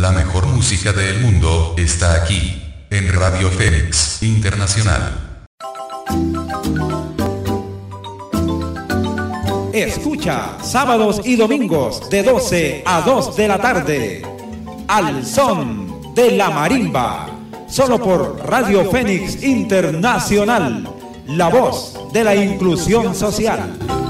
La mejor música del mundo está aquí, en Radio Fénix Internacional. Escucha sábados y domingos de 12 a 2 de la tarde. Al son de la marimba. Solo por Radio Fénix Internacional. La voz de la inclusión social.